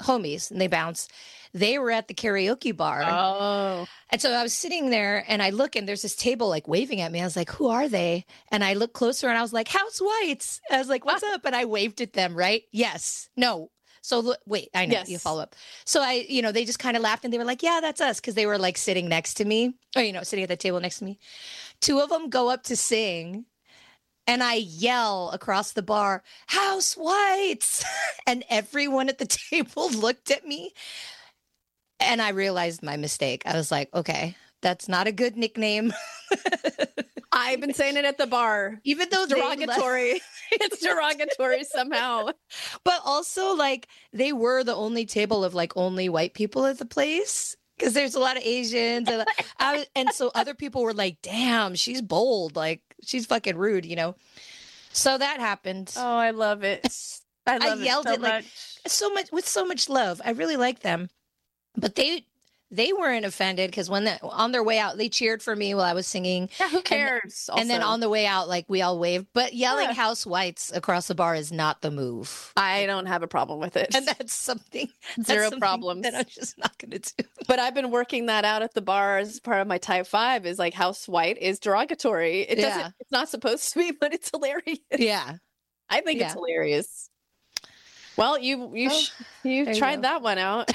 homies, and they bounce. They were at the karaoke bar. Oh. And so I was sitting there and I look and there's this table like waving at me. I was like, who are they? And I looked closer and I was like, House Whites. I was like, what's up? And I waved at them, right? Yes. No. So look, wait, I know you follow up. So they just kind of laughed and they were like, yeah, that's us. Cause they were like sitting next to me or, sitting at the table next to me. Two of them go up to sing. And I yell across the bar, House Whites. And everyone at the table looked at me. And I realized my mistake. I was like, okay, that's not a good nickname. I've been saying it at the bar. Even though derogatory. It's derogatory somehow. But also, like, they were the only table of, like, only white people at the place. Because there's a lot of Asians. And so other people were like, damn, she's bold. Like, she's fucking rude, So that happened. Oh, I love it. I yelled it like with so much love. I really like them. But they weren't offended because on their way out, they cheered for me while I was singing. Yeah, who cares? And then on the way out, like we all waved. But yelling House Whites across the bar is not the move. I don't have a problem with it. And that's something. Zero problems. That I'm just not going to do. But I've been working that out at the bar as part of my type 5 is like House White is derogatory. It's not supposed to be, but it's hilarious. Yeah. I think it's hilarious. Well, you tried that one out.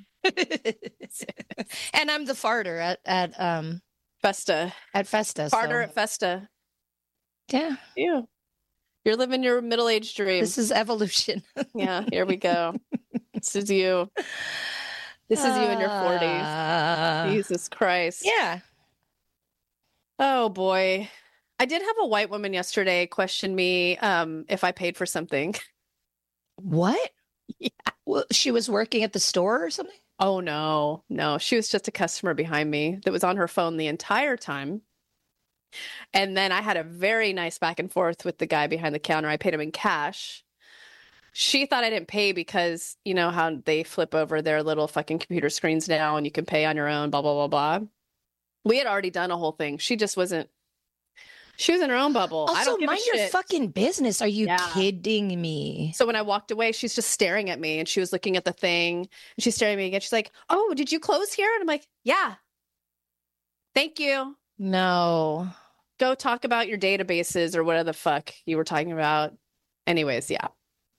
And I'm the farter at Festa. At Festa. Farter at Festa. Yeah. You. You're living your middle-aged dream. This is evolution. Yeah, here we go. This is you. This is you in your 40s. Jesus Christ. Yeah. Oh, boy. I did have a white woman yesterday question me if I paid for something. What? Yeah. Well, she was working at the store or something? Oh, no. No, she was just a customer behind me that was on her phone the entire time. And then I had a very nice back and forth with the guy behind the counter. I paid him in cash. She thought I didn't pay because, you know how they flip over their little fucking computer screens now and you can pay on your own, blah, blah, blah, blah. We had already done a whole thing. She just wasn't. She was in her own bubble. Also, I don't give mind a shit. your fucking business. Are you kidding me? So when I walked away, she's just staring at me and she was looking at the thing. And she's staring at me again. She's like, oh, did you close here? And I'm like, yeah. Thank you. No. Go talk about your databases or whatever the fuck you were talking about. Anyways, yeah.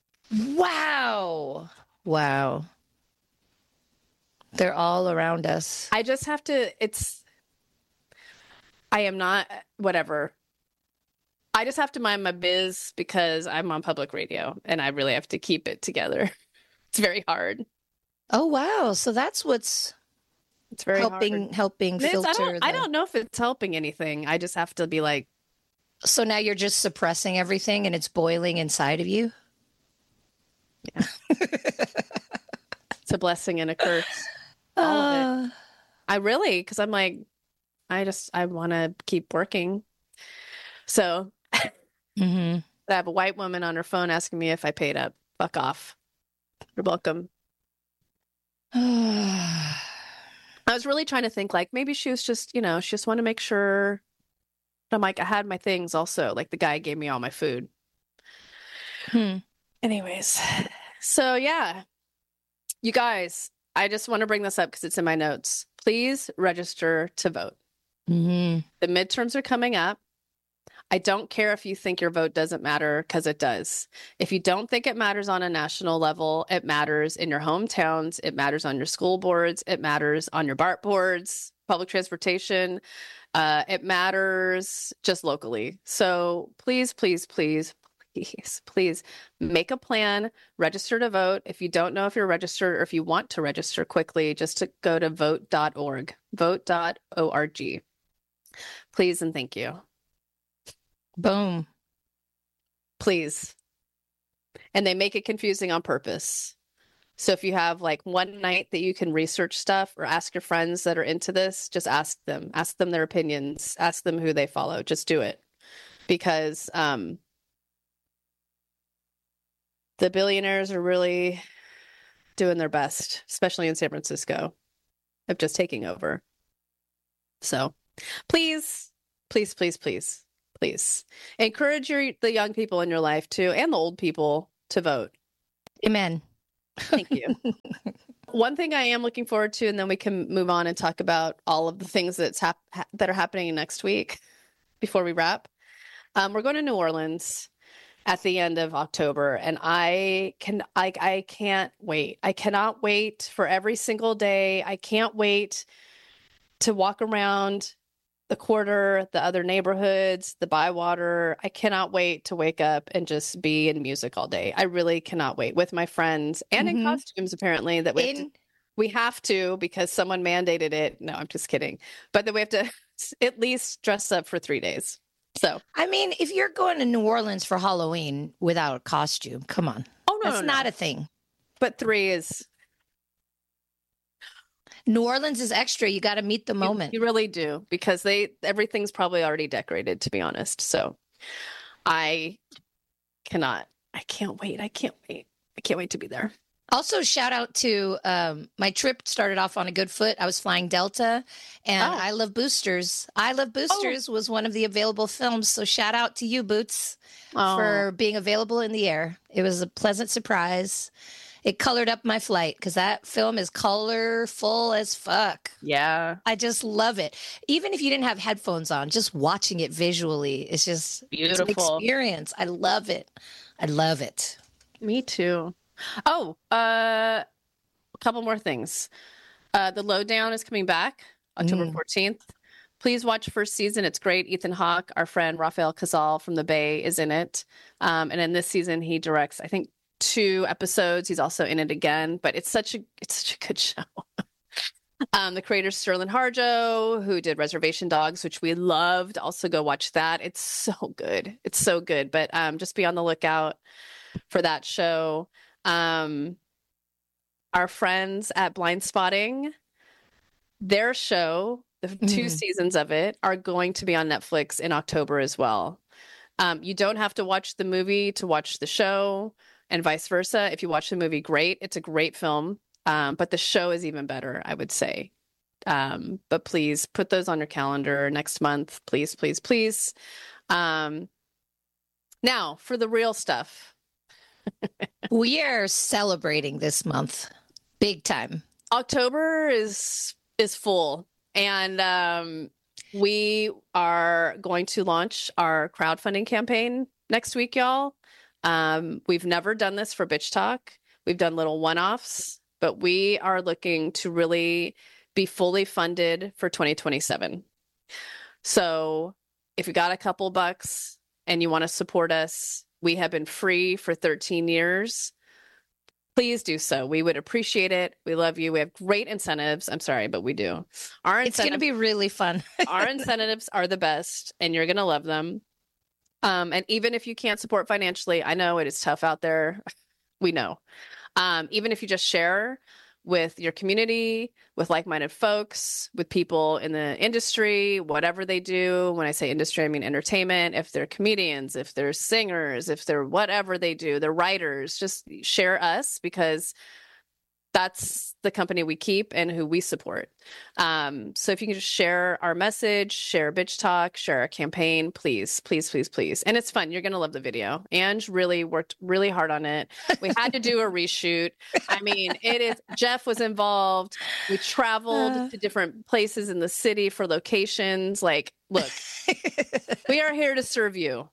Wow. Wow. They're all around us. I just have to, I am not, whatever. I just have to mind my biz because I'm on public radio and I really have to keep it together. It's very hard. Oh, wow. So that's what's very helping filter. I don't know if it's helping anything. I just have to be like. So now you're just suppressing everything and it's boiling inside of you? Yeah. It's a blessing and a curse. All of it. Because I'm like, I want to keep working. So I have a white woman on her phone asking me if I paid up. Fuck off. You're welcome. I was really trying to think like maybe she was just, she just wanted to make sure. I'm like, I had my things also. Like the guy gave me all my food. Anyways. So yeah, you guys, I just want to bring this up because it's in my notes. Please register to vote. The midterms are coming up. I don't care if you think your vote doesn't matter because it does. If you don't think it matters on a national level, it matters in your hometowns. It matters on your school boards. It matters on your BART boards, public transportation. It matters just locally. So please, please, please, please make a plan, register to vote. If you don't know if you're registered or if you want to register quickly, just to go to vote.org, vote.org. Please and thank you. Boom. Please. And they make it confusing on purpose. So if you have like one night that you can research stuff or ask your friends that are into this, just ask them their opinions, ask them who they follow. Just do it. Because the billionaires are really doing their best, especially in San Francisco, of just taking over. So please, please, please, please, please encourage the young people in your life to, and the old people to vote. Amen. Thank you. One thing I am looking forward to, and then we can move on and talk about all of the things that are happening next week before we wrap. We're going to New Orleans at the end of October, and I can't wait. I cannot wait for every single day. I can't wait to walk around the quarter, the other neighborhoods, the Bywater. I cannot wait to wake up and just be in music all day. I really cannot wait, with my friends and in costumes, apparently, that we have to because someone mandated it. No, I'm just kidding. But that we have to at least dress up for 3 days. So, I mean, if you're going to New Orleans for Halloween without a costume, come on. Oh, no, that's not a thing. But 3 is... New Orleans is extra. You got to meet the moment. You really do, because everything's probably already decorated, to be honest. So I can't wait. I can't wait to be there. Also, shout out to my trip started off on a good foot. I was flying Delta, and I Love Boosters. I Love Boosters was one of the available films. So shout out to you, Boots, for being available in the air. It was a pleasant surprise. It colored up my flight because that film is colorful as fuck. Yeah. I just love it. Even if you didn't have headphones on, just watching it visually, it's just beautiful. It's an experience. I love it. I love it. Me too. Oh, a couple more things. The Lowdown is coming back October 14th. Please watch first season. It's great. Ethan Hawke, our friend Rafael Casal from the Bay, is in it. And in this season, he directs, I think, 2 episodes. He's also in it again, but it's such a good show. The creator Sterling Harjo, who did Reservation Dogs, which we loved. Also go watch that. It's so good. It's so good. But just be on the lookout for that show. Our friends at Blind Spotting, their show, the 2 seasons of it, are going to be on Netflix in October as well. You don't have to watch the movie to watch the show, and vice versa. If you watch the movie, great. It's a great film. But the show is even better, I would say. But please put those on your calendar next month. Please, please, please. Now for the real stuff. We are celebrating this month big time. October is full. And we are going to launch our crowdfunding campaign next week, y'all. We've never done this for Bitch Talk. We've done little one-offs, but we are looking to really be fully funded for 2027. So if you got a couple bucks and you want to support us, we have been free for 13 years. Please do so. We would appreciate it. We love you. We have great incentives. I'm sorry, but we do. It's going to be really fun. Our incentives are the best, and you're going to love them. And even if you can't support financially, I know it is tough out there. We know. Even if you just share with your community, with like-minded folks, with people in the industry, whatever they do. When I say industry, I mean entertainment. If they're comedians, if they're singers, if they're whatever they do, they're writers, just share us, because that's the company we keep and who we support. So if you can just share our message, share Bitch Talk, share our campaign, please, please, please, please. And it's fun. You're going to love the video. Ange really worked really hard on it. We had to do a reshoot. I mean, Jeff was involved. We traveled to different places in the city for locations. Like, look, we are here to serve you.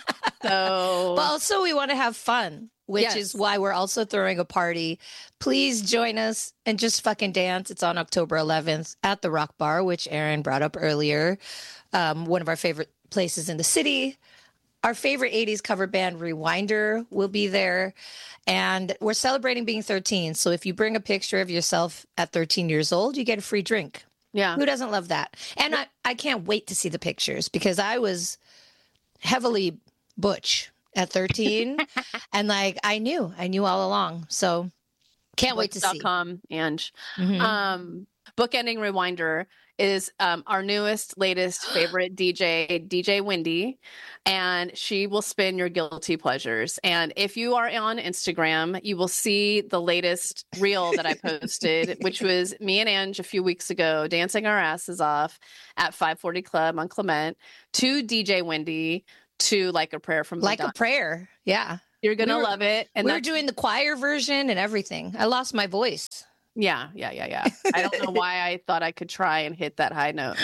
So, but also we want to have fun, which is why we're also throwing a party. Please join us and just fucking dance. It's on October 11th at the Rock Bar, which Aaron brought up earlier. One of our favorite places in the city. Our favorite 80s cover band, Rewinder, will be there. And we're celebrating being 13. So if you bring a picture of yourself at 13 years old, you get a free drink. Yeah. Who doesn't love that? And I can't wait to see the pictures, because I was heavily butch at 13 and like I knew all along. So can't wait to see. Ange. Bookending Rewinder is our latest favorite DJ Wendy, and she will spin your guilty pleasures. And if you are on Instagram, you will see the latest reel that I posted, which was me and Ange a few weeks ago dancing our asses off at 540 Club on Clement to DJ Wendy, to Like a Prayer from Like a Prayer. Yeah. You're going to love it. And we were doing the choir version and everything. I lost my voice. Yeah. I don't know why I thought I could try and hit that high note.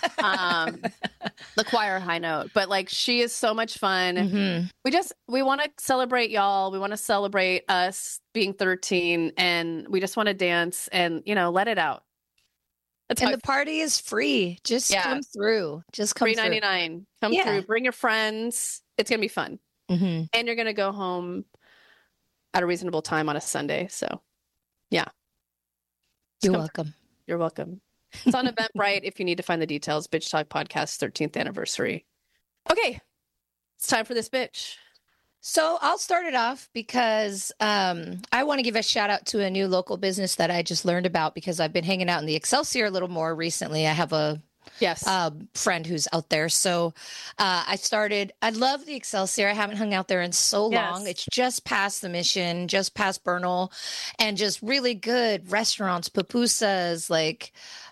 The choir high note. But like, she is so much fun. Mm-hmm. We want to celebrate y'all. We want to celebrate us being 13, and we just want to dance and, you know, let it out. And the party is free. Just come through. Just come through. $3.99. Come through. Bring your friends. It's going to be fun. Mm-hmm. And you're going to go home at a reasonable time on a Sunday. So, yeah. You're welcome. You're welcome. It's on Eventbrite if you need to find the details. Bitch Talk Podcast 13th anniversary. Okay. It's time for this bitch. So I'll start it off because I want to give a shout out to a new local business that I just learned about because I've been hanging out in the Excelsior a little more recently. I have a friend who's out there. So I love the Excelsior. I haven't hung out there in so long. It's just past the Mission, just past Bernal, and just really good restaurants, pupusas, like,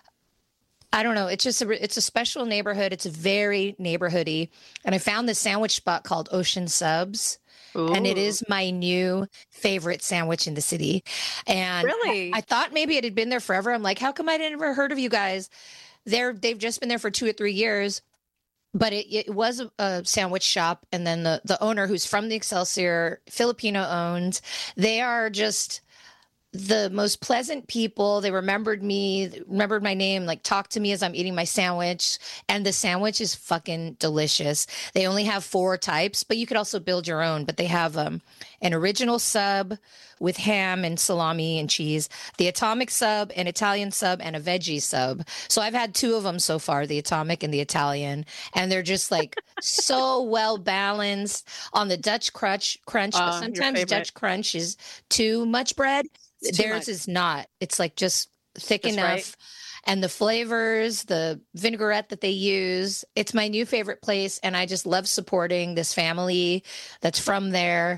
I don't know. It's a special neighborhood. It's very neighborhoody. And I found this sandwich spot called Ocean Subs. Ooh. And it is my new favorite sandwich in the city. And really, I thought maybe it had been there forever. I'm like, how come I never heard of you guys? They've just been there for 2 or 3 years, but it was a sandwich shop. And then the owner, who's from the Excelsior, Filipino owned, they are just the most pleasant people. They remembered my name, like talked to me as I'm eating my sandwich. And the sandwich is fucking delicious. They only have 4 types, but you could also build your own. But they have an original sub with ham and salami and cheese, the atomic sub, an Italian sub, and a veggie sub. So I've had 2 of them so far, the atomic and the Italian. And they're just like so well balanced on the Dutch crunch. But sometimes Dutch crunch is too much bread. Theirs is not. It's like just thick enough. Right. And the flavors, the vinaigrette that they use, it's my new favorite place. And I just love supporting this family that's from there.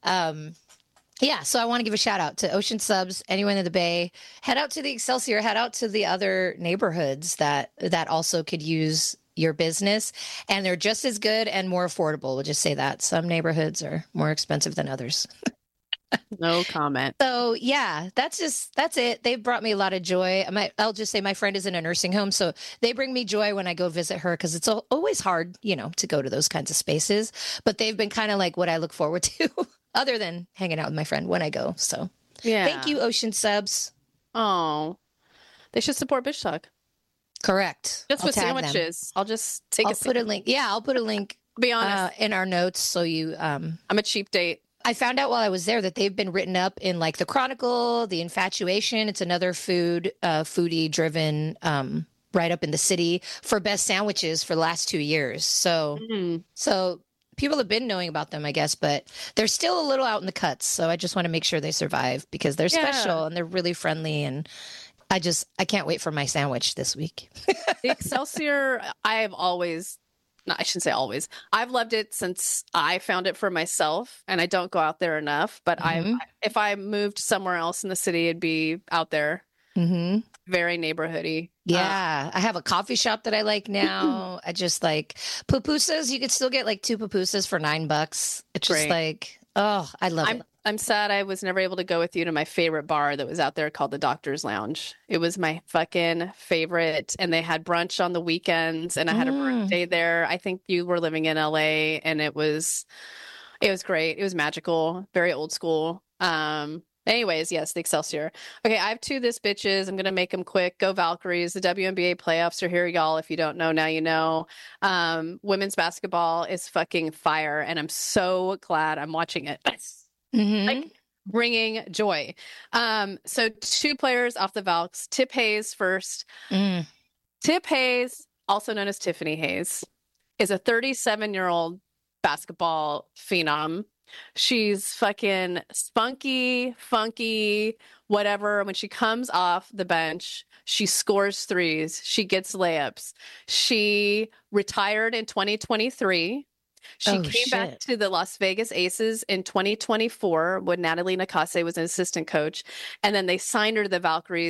So I want to give a shout out to Ocean Subs, anyone in the Bay. Head out to the Excelsior, head out to the other neighborhoods that also could use your business. And they're just as good and more affordable. We'll just say that. Some neighborhoods are more expensive than others. No comment. So yeah, that's it. They've brought me a lot of joy. I'll just say my friend is in a nursing home, so they bring me joy when I go visit her because it's always hard, to go to those kinds of spaces. But they've been kind of like what I look forward to, other than hanging out with my friend when I go. So yeah, thank you, Ocean Subs. Oh, they should support Bitch Talk. Correct. Just with sandwiches. I'll just put a link. Yeah, I'll put a link. Be honest, in our notes so you. I'm a cheap date. I found out while I was there that they've been written up in like the Chronicle, the Infatuation. It's another foodie driven write up in the city for best sandwiches for the last 2 years. So people have been knowing about them, I guess, but they're still a little out in the cuts. So I just want to make sure they survive because they're special and they're really friendly. And I can't wait for my sandwich this week. The Excelsior, I shouldn't say always. I've loved it since I found it for myself, and I don't go out there enough. But if I moved somewhere else in the city, it'd be out there. Mm-hmm. Very neighborhoody. Yeah, I have a coffee shop that I like now. I just like pupusas. You could still get like 2 pupusas for $9. It's just like, oh, I love it. I'm sad I was never able to go with you to my favorite bar that was out there called the Doctor's Lounge. It was my fucking favorite. And they had brunch on the weekends and I had a birthday there. I think you were living in LA and it was great. It was magical, very old school. Anyways, yes, the Excelsior. Okay, I have 2 this bitches. I'm going to make them quick. Go Valkyries. The WNBA playoffs are here, y'all. If you don't know, now you know. Women's basketball is fucking fire. And I'm so glad I'm watching it. Like bringing joy. So 2 players off the Valks. Tip Hayes first. Tip Hayes, also known as Tiffany Hayes, is a 37-year-old basketball phenom. She's fucking spunky, funky, whatever. When she comes off the bench, she scores threes. She gets layups. She retired in 2023. She came back to the Las Vegas Aces in 2024 when Natalie Nakase was an assistant coach. And then they signed her to the Valkyries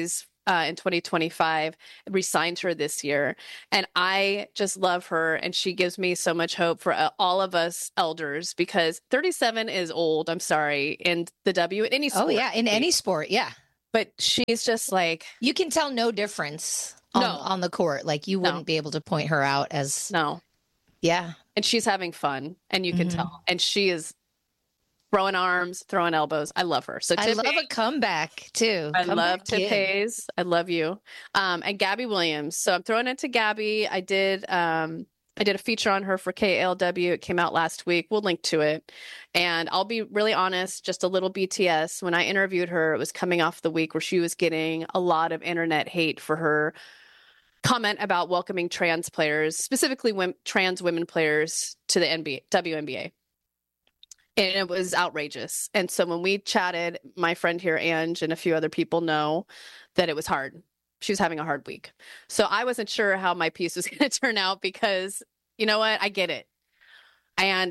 in 2025, re-signed her this year. And I just love her. And she gives me so much hope for all of us elders, because 37 is old. I'm sorry. In the W, in any sport. Oh, yeah. In any sport. Yeah. But she's just like. You can tell no difference on the court. Like you wouldn't be able to point her out as. No. Yeah. And she's having fun. And you can tell. And she is throwing arms, throwing elbows. I love her. So I love a comeback too. I love Tip Hayes. I love you. And Gabby Williams. So I'm throwing it to Gabby. I did a feature on her for KALW. It came out last week. We'll link to it. And I'll be really honest, just a little BTS. When I interviewed her, it was coming off the week where she was getting a lot of internet hate for her comment about welcoming trans players, specifically trans women players, to the WNBA. And it was outrageous. And so when we chatted, my friend here, Ange, and a few other people know that it was hard. She was having a hard week. So I wasn't sure how my piece was going to turn out, because you know what? I get it. And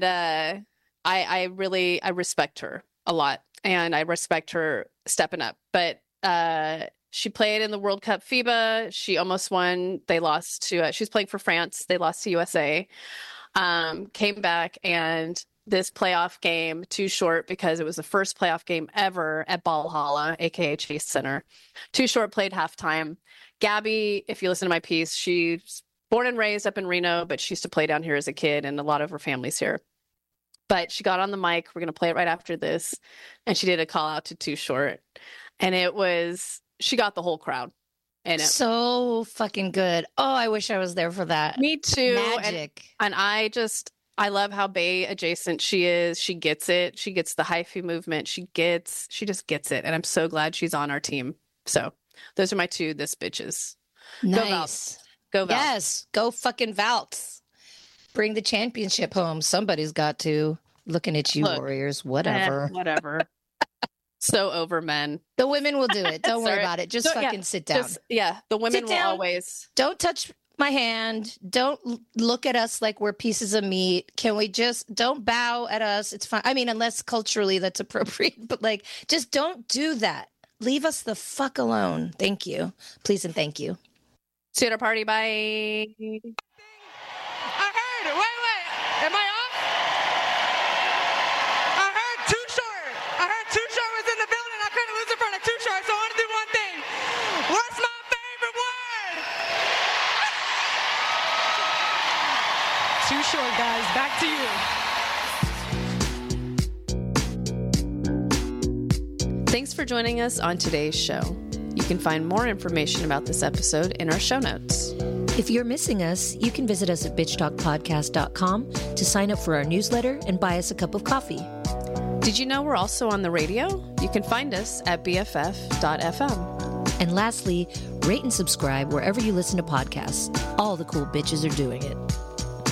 I respect her a lot, and I respect her stepping up. But she played in the World Cup FIBA. She almost won. They lost to, she was playing for France. They lost to USA. Came back, and this playoff game, too short, because it was the first playoff game ever at Valhalla, aka Chase Center. Too short, played halftime. Gabby, if you listen to my piece, she's born and raised up in Reno, but she used to play down here as a kid, and a lot of her family's here. But she got on the mic. We're going to play it right after this. And she did a call out to Too Short. And she got the whole crowd. And so fucking good. Oh, I wish I was there for that. Me too. Magic. And I love how Bay adjacent she is. She gets it. She gets the hyphy movement. She just gets it. And I'm so glad she's on our team. So those are my two bitches. Nice. Go Valks. Yes. Go fucking Valks. Bring the championship home. Somebody's got to. Looking at you, Warriors. Whatever. Whatever. So over men. The women will do it. Don't worry about it. Just fucking sit down. The women will always. Don't touch my hand. Don't look at us like we're pieces of meat. Can we just don't bow at us? It's fine. I mean, unless culturally that's appropriate, but like, just don't do that. Leave us the fuck alone. Thank you. Please and thank you. See you at our party. Bye. I heard. Wait. Am I off? I heard Too Short. I heard Too Short was in the building. I couldn't lose in front of Too Short, so I want to do one thing. What's my favorite word? Too Short, guys. Back to you. Thanks for joining us on today's show. You can find more information about this episode in our show notes. If you're missing us, you can visit us at bitchtalkpodcast.com to sign up for our newsletter and buy us a cup of coffee. Did you know we're also on the radio? You can find us at BFF.FM. And lastly, rate and subscribe wherever you listen to podcasts. All the cool bitches are doing it.